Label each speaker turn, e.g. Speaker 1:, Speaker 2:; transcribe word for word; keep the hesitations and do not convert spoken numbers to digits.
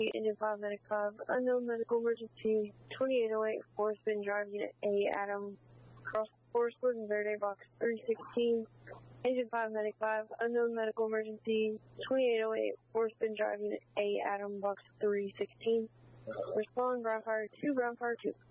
Speaker 1: Engine five Medic five, unknown medical emergency, twenty-eight oh eight, four spin drive unit A, Adam, cross Forest Gordon Verde, box three sixteen. Engine five Medic five, unknown medical emergency, twenty-eight oh eight, four spin drive unit A, Adam, box three sixteen. Respond, ground fire two, ground fire two.